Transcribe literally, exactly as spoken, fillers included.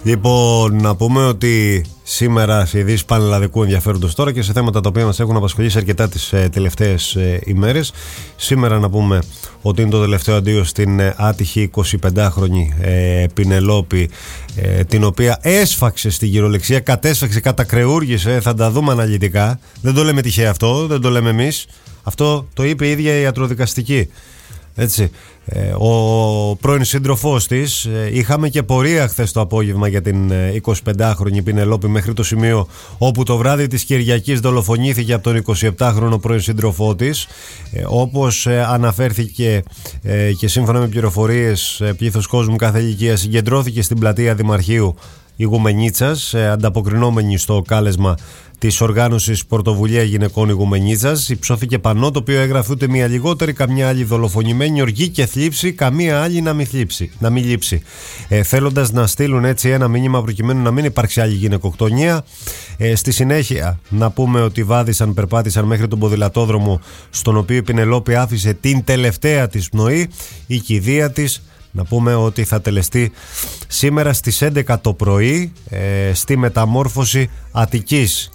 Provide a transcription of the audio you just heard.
Λοιπόν, να πούμε ότι σήμερα σε ειδήσεις πανελλαδικού ενδιαφέροντος τώρα και σε θέματα τα οποία μας έχουν απασχολήσει αρκετά τις ε, τελευταίες ε, ημέρες. Σήμερα να πούμε ότι είναι το τελευταίο αντίο στην ε, άτυχη εικοσιπεντάχρονη ε, Πινελόπη, ε, την οποία έσφαξε στην κυριολεξία, κατέσφαξε, κατακρεούργησε. Θα τα δούμε αναλυτικά. Δεν το λέμε τυχαία αυτό, δεν το λέμε εμείς. Αυτό το είπε η ίδια η ιατροδικαστική. Έτσι. Ο πρώην σύντροφός της, είχαμε και πορεία χθες το απόγευμα για την εικοσιπεντάχρονη Πινελόπη, μέχρι το σημείο όπου το βράδυ της Κυριακής δολοφονήθηκε από τον εικοσιεπτάχρονο πρώην σύντροφό της. Όπως αναφέρθηκε και σύμφωνα με πληροφορίες, πλήθος κόσμου κάθε ηλικία συγκεντρώθηκε στην πλατεία Δημαρχείου Ιγουμενίτσας, ανταποκρινόμενη στο κάλεσμα της οργάνωσης Πρωτοβουλία Γυναικών Ιγουμενίτσας. Υψώθηκε πανό το οποίο έγραφε ούτε μία λιγότερη, καμιά άλλη δολοφονημένη, οργή και θλίψη, καμία άλλη να μην θλίψει, να μην λείψει. Ε, θέλοντας να στείλουν έτσι ένα μήνυμα προκειμένου να μην υπάρξει άλλη γυναικοκτονία. Ε, στη συνέχεια να πούμε ότι βάδισαν, περπάτησαν μέχρι τον ποδηλατόδρομο, στον οποίο η Πινελόπη άφησε την τελευταία της πνοή, η κηδεία της. Να πούμε ότι θα τελεστεί σήμερα στις έντεκα το πρωί ε, στη Μεταμόρφωση Αττικής.